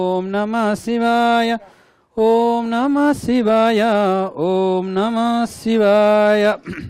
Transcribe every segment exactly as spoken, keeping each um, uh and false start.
ओम नमः शिवाय ओम नमः शिवाय ओम नमः शिवाय।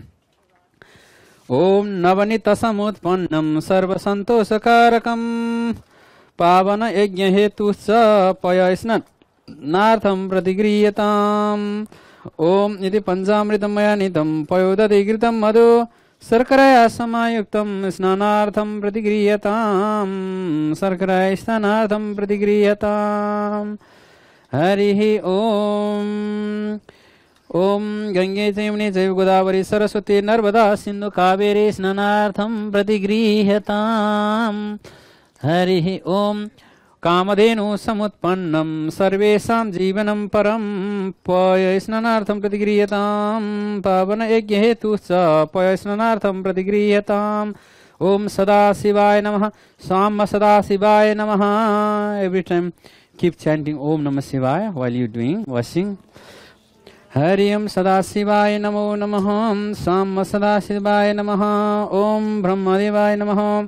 ओम नवनीत समुत्पन्नं सर्वसंतोषकारकं पावन यज्ञ हेतुश्च पयस्नानार्थं प्रतिगृह्यताम्। ओम इति पंचामृतमया नीतं पयोदधिकृतं मधु शर्कराया समायुक्तं स्नानार्थं प्रतिगृह्यताम्। शर्कराया स्नानार्थं प्रतिगृह्यताम्। हरिः ओम। ओम गंगे च यमुने चैव गोदावरी सरस्वती नर्मदा सिंधु कावेरी स्नानार्थं प्रतिगृह्यताम्। हरिः ओम। कामधेनु समुत्पन्नं सर्वेषां जीवनं परं पय स्नानार्थं प्रतिगृह्यताम्। पावन यज्ञ हेतुश्च पय स्नानार्थं प्रतिगृह्यताम्। ओम सदाशिवाय नमः साम सदाशिवाय नमः। Every time keep chanting Om Namah Shivaya while you doing washing. Hari Om Sadashivaye Namo Namah Sam Sadashivaye Namah Om Brahmadevaye Namah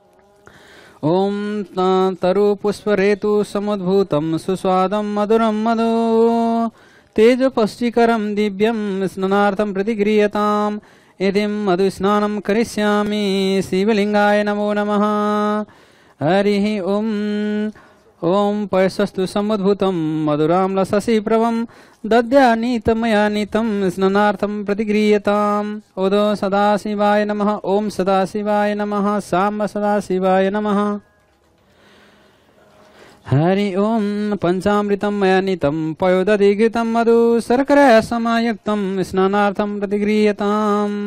Om Taru Pushparetu Samudbhutam Suswadam Maduram Madhu Tejo Pastikaram Divyam Snanartham Pratigriyatam Edim Madhu Snanam Karishyami Sivalingaya Namo Namah. Harihi Om. Om पयसस्तु समुद्भूतं मधुरां लससि प्रभं दद्यानीतमया नीतं स्नानार्थं प्रतिगृह्यताम्। ओदो सदाशिवाय नमः ओम सदाशिवाय नमः साम्ब सदाशिवाय नमः। हरि ओम पंचामृतं मया नीतं पयोदधिकृतं मधु शर्कराया समायुक्तं स्नानार्थं प्रतिगृह्यताम्।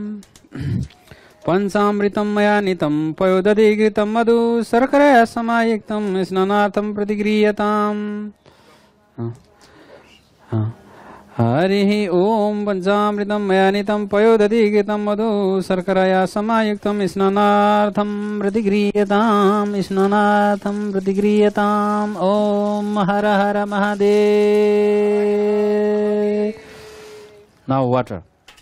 पंचामृतं मया नीतं पयोदधिकृतं मधु शर्कराया समायुक्तं स्नानार्थं प्रतिगृह्यताम्। हरिः ओम पंचामृतं मया नीतं पयोदधिकृतं मधु शर्कराया समायुक्तं स्नानार्थं प्रतिगृह्यताम्। स्नानार्थं प्रतिगृह्यताम्। ओम हर हर Mahadev. Now water.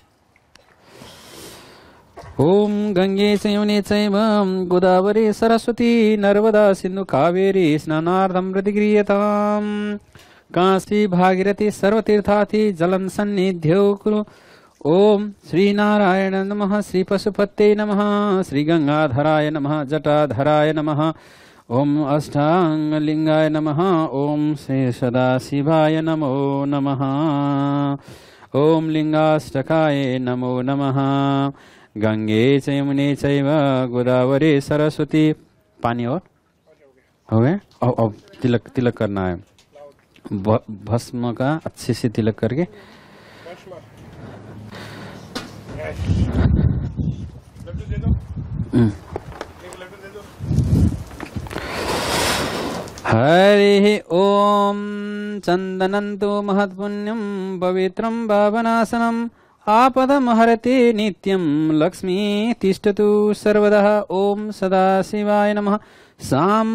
Om Gange च यमुने चैव गोदावरी सरस्वती नर्मदा सिंधु कावेरी स्नानार्थं प्रतिगृह्यताम्। काशी भागीरथी सर्वतीर्थार्थी जलं सन्निध्यो कुरु। ओम श्री नारायण नमः श्री पशुपते नमः श्री गंगाधराय नमः जटाधराय नमः ओम अष्टांगलिंगाय नमः ओम श्री सदाशिवाय नमो नमः ओम लिंगाष्टकाय नमो नमः। गंगे च यमुने चैव गोदावरी सरस्वती। पानी और हो गए। अब अब तिलक तिलक करना है भस्म का अच्छे से तिलक करके। हरि ओम चंदनंतो महत्पुण्यम पवित्रम पावनासनम आपदमहरति नित्यं लक्ष्मी तिष्ठतु सर्वदा। ओम सदाशिवाय नमः साम